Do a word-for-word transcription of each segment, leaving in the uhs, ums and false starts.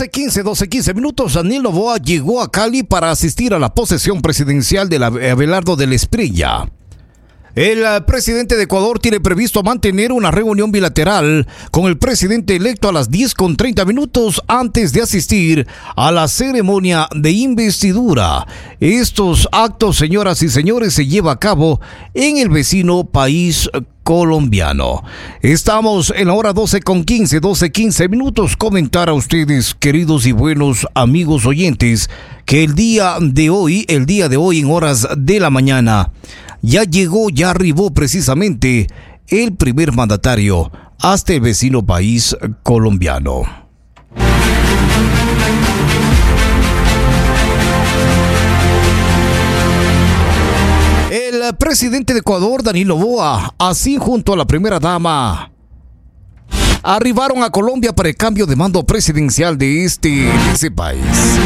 doce quince, doce quince minutos, Daniel Noboa llegó a Cali para asistir a la posesión presidencial de la Abelardo de la Espriella. El presidente de Ecuador tiene previsto mantener una reunión bilateral con el presidente electo a las diez con treinta minutos antes de asistir a la ceremonia de investidura. Estos actos, señoras y señores, se lleva a cabo en el vecino país colombiano. Estamos en la hora doce con quince, doce quince minutos. Comentar a ustedes, queridos y buenos amigos oyentes, que el día de hoy, el día de hoy en horas de la mañana, ya llegó, ya arribó precisamente el primer mandatario hasta el vecino país colombiano. El presidente de Ecuador, Daniel Noboa, así junto a la primera dama, arribaron a Colombia para el cambio de mando presidencial de este de ese país.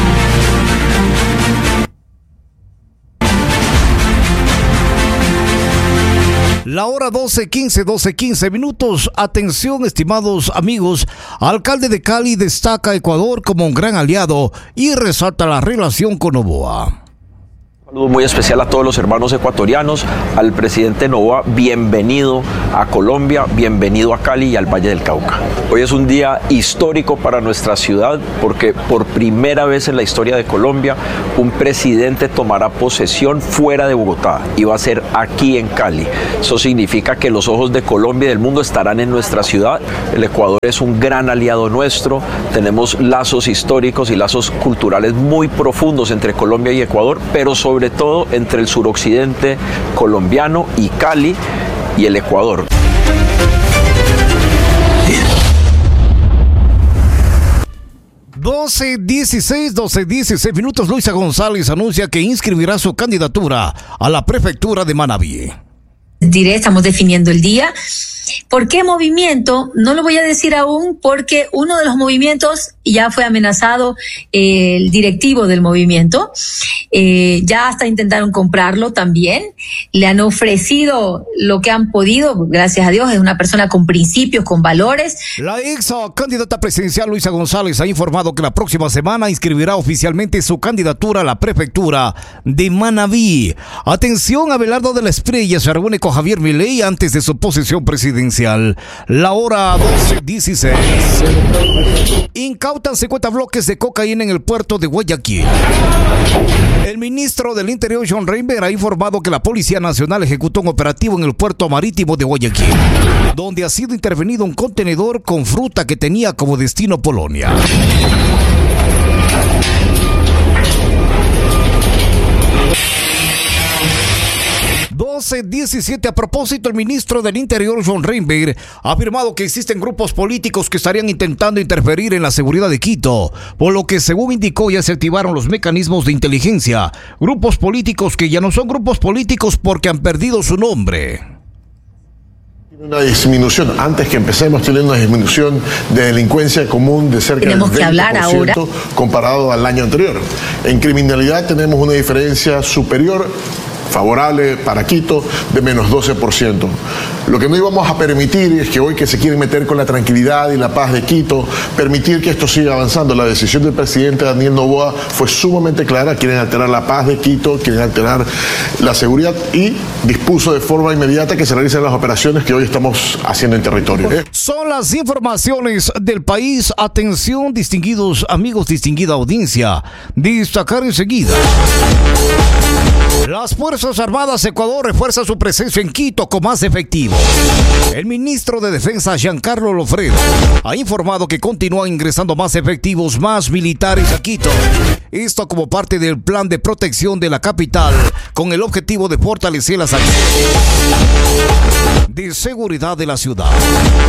La hora doce quince, doce quince minutos. Atención, estimados amigos. Alcalde de Cali destaca a Ecuador como un gran aliado y resalta la relación con Noboa. Un saludo muy especial a todos los hermanos ecuatorianos, al presidente Noboa, bienvenido a Colombia, bienvenido a Cali y al Valle del Cauca. Hoy es un día histórico para nuestra ciudad porque por primera vez en la historia de Colombia un presidente tomará posesión fuera de Bogotá y va a ser aquí en Cali. Eso significa que los ojos de Colombia y del mundo estarán en nuestra ciudad. El Ecuador es un gran aliado nuestro, tenemos lazos históricos y lazos culturales muy profundos entre Colombia y Ecuador, pero sobre sobre todo entre el suroccidente colombiano y Cali y el Ecuador. doce dieciséis, doce dieciséis minutos. Luisa González anuncia que inscribirá su candidatura a la prefectura de Manabí. Diré, estamos definiendo el día. ¿Por qué movimiento? No lo voy a decir aún porque uno de los movimientos ya fue amenazado, eh, el directivo del movimiento, eh, ya hasta intentaron comprarlo también, le han ofrecido lo que han podido, gracias a Dios, es una persona con principios, con valores. La ex candidata presidencial Luisa González ha informado que la próxima semana inscribirá oficialmente su candidatura a la prefectura de Manabí. Atención, Abelardo de la Espriella se reúne con Javier Milei antes de su posesión presidencial. La hora doce dieciséis. Incautan cincuenta bloques de cocaína en el puerto de Guayaquil. El ministro del Interior, John Reinberg, ha informado que la Policía Nacional ejecutó un operativo en el puerto marítimo de Guayaquil, donde ha sido intervenido un contenedor con fruta que tenía como destino Polonia. doce diecisiete. A propósito, el ministro del Interior, John Reinberg, ha afirmado que existen grupos políticos que estarían intentando interferir en la seguridad de Quito, por lo que, según indicó, ya se activaron los mecanismos de inteligencia. Grupos políticos que ya no son grupos políticos porque han perdido su nombre. Una disminución, antes que empecemos, tiene una disminución de delincuencia común de cerca tenemos del que veinte por ciento hablar ahora comparado al año anterior. En criminalidad tenemos una diferencia superior, favorable para Quito, de menos doce por ciento. Lo que no íbamos a permitir es que hoy que se quieren meter con la tranquilidad y la paz de Quito, permitir que esto siga avanzando. La decisión del presidente Daniel Noboa fue sumamente clara, quieren alterar la paz de Quito, quieren alterar la seguridad y dispuso de forma inmediata que se realicen las operaciones que hoy estamos haciendo en territorio. ¿eh? Son las informaciones del país. Atención, distinguidos amigos, distinguida audiencia. Destacar enseguida. Las Fuerzas Armadas de Ecuador refuerzan su presencia en Quito con más efectivo. El ministro de Defensa, Giancarlo Lofredo, ha informado que continúan ingresando más efectivos, más militares a Quito. Esto como parte del plan de protección de la capital, con el objetivo de fortalecer las acciones de seguridad de la ciudad.